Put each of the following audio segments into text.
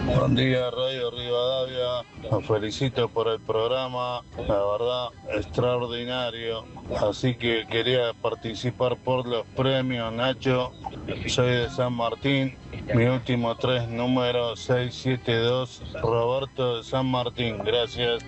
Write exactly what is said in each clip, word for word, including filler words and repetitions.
Buen día, Radio Rivadavia. Los felicito por el programa, la verdad, extraordinario. Así que quería participar por los premios, Nacho. Soy de San Martín. Mi último tres número seis siete dos, Roberto de San Martín. Gracias.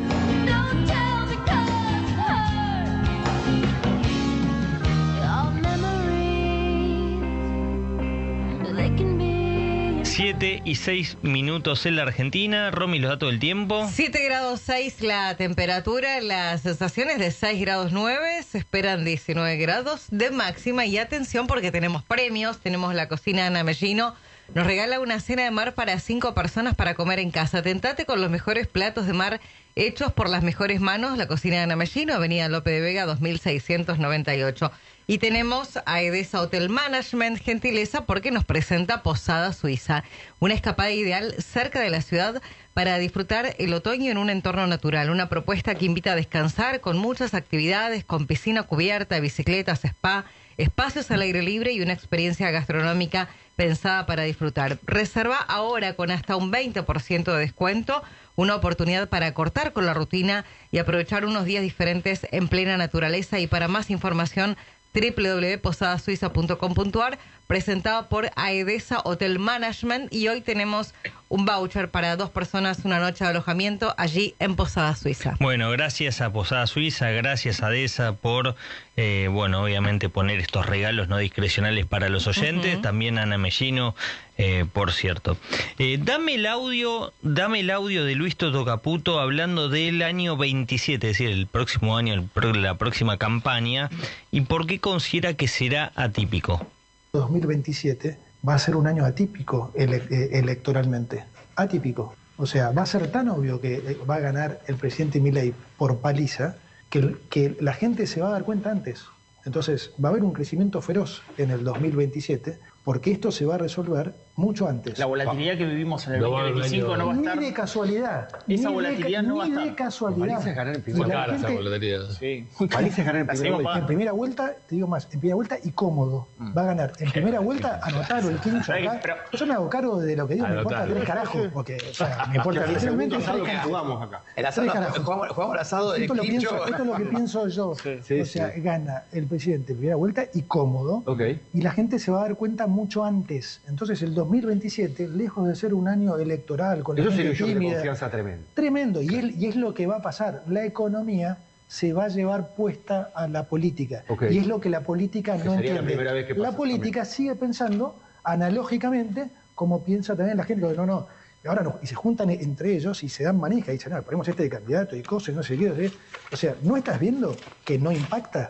siete y seis minutos en la Argentina. Romy, los datos del tiempo. siete grados seis la temperatura, las sensaciones de seis grados nueve, se esperan diecinueve grados de máxima. Y atención porque tenemos premios, tenemos la cocina Ana Mellino. Nos regala una cena de mar para cinco personas para comer en casa. Tentate con los mejores platos de mar hechos por las mejores manos. La cocina de Ana Mellino, Avenida Lope de Vega, dos mil seiscientos noventa y ocho. Y tenemos a Edesa Hotel Management, gentileza, porque nos presenta Posada Suiza. Una escapada ideal cerca de la ciudad para disfrutar el otoño en un entorno natural. Una propuesta que invita a descansar con muchas actividades, con piscina cubierta, bicicletas, spa, espacios al aire libre y una experiencia gastronómica pensada para disfrutar. Reserva ahora con hasta un veinte por ciento de descuento, una oportunidad para cortar con la rutina y aprovechar unos días diferentes en plena naturaleza. Y para más información, doble u doble u doble u punto posada suiza punto com punto a r, presentado por Aedesa Hotel Management. Y hoy tenemos un voucher para dos personas, una noche de alojamiento allí en Posada Suiza. Bueno, gracias a Posada Suiza, gracias a Edesa por, eh, bueno, obviamente poner estos regalos no discrecionales para los oyentes. Uh-huh. También a Ana Mellino, eh, por cierto. Eh, dame el audio, dame el audio de Luis Toto Caputo hablando del año veintisiete, es decir, el próximo año, el, la próxima campaña, y por qué considera que será atípico. dos mil veintisiete va a ser un año atípico ele electoralmente, atípico. O sea, va a ser tan obvio que va a ganar el presidente Milei por paliza que, que la gente se va a dar cuenta antes. Entonces va a haber un crecimiento feroz en el dos mil veintisiete porque esto se va a resolver mucho antes. La volatilidad que vivimos en el veinte veinticinco no va a estar... Ni de casualidad. Esa ni volatilidad de, no va a estar. Ni de casualidad. Paliza es ganar en primera vuelta. esa volatilidad. Sí. Paliza es ganar en primera vuelta. En primera vuelta, te digo más, en primera vuelta y cómodo. Mm. Va a ganar en primera vuelta, anotar el quincho acá. Pero, yo me hago cargo de lo que digo, me importa tres carajos. Porque, o sea, me importa literalmente tres carajos. Jugamos acá. El asado, jugamos, jugamos el asado del quincho. Pienso, esto es lo que pienso yo. Sí, sí, o sea, sí. Gana el presidente en primera vuelta y cómodo. Okay. Y la gente se va a dar cuenta mucho antes. Entonces el dos mil veintisiete, lejos de ser un año electoral con eso la sería gente un tímida, de confianza tremendo. Tremendo, y es, y es lo que va a pasar. La economía se va a llevar puesta a la política. Okay. Y es lo que la política no entiende. La, primera vez que pasa, la política también. Sigue pensando analógicamente como piensa también la gente. No, no, ahora no. Y se juntan entre ellos y se dan manija y dicen, no, ponemos este de candidato y cosas, no sé qué. O sea, ¿no estás viendo que no impacta?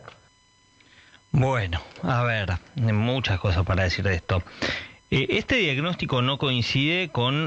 Bueno, a ver, muchas cosas para decir de esto. Este diagnóstico no coincide con